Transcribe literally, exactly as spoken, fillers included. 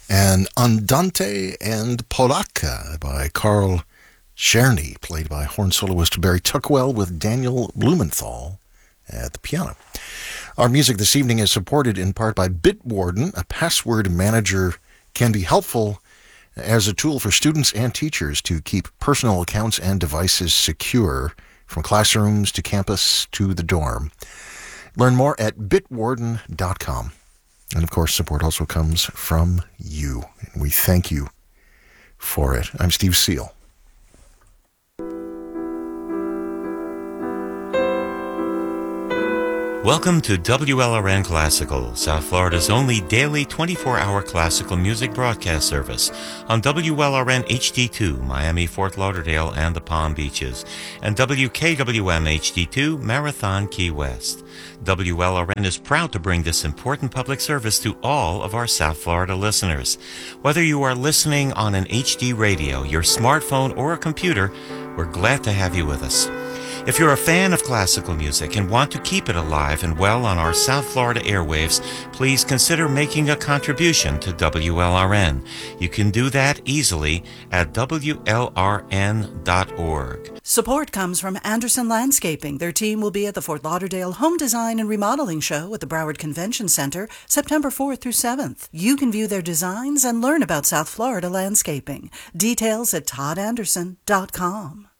and Andante and Polacca by Carl Czerny, played by horn soloist Barry Tuckwell with Daniel Blumenthal at the piano. Our music this evening is supported in part by Bitwarden. A password manager can be helpful as a tool for students and teachers to keep personal accounts and devices secure, from classrooms to campus to the dorm. Learn more at bitwarden dot com. And of course, support also comes from you, and we thank you for it. I'm Steve Seal. Welcome to W L R N Classical, South Florida's only daily twenty-four hour classical music broadcast service on W L R N H D two, Miami, Fort Lauderdale, and the Palm Beaches, and W K W M H D two, Marathon, Key West. W L R N is proud to bring this important public service to all of our South Florida listeners. Whether you are listening on an H D radio, your smartphone, or a computer, we're glad to have you with us. If you're a fan of classical music and want to keep it alive and well on our South Florida airwaves, please consider making a contribution to W L R N. You can do that easily at W L R N dot org. Support comes from Anderson Landscaping. Their team will be at the Fort Lauderdale Home Design and Remodeling Show at the Broward Convention Center, September fourth through seventh. You can view their designs and learn about South Florida landscaping. Details at todd anderson dot com.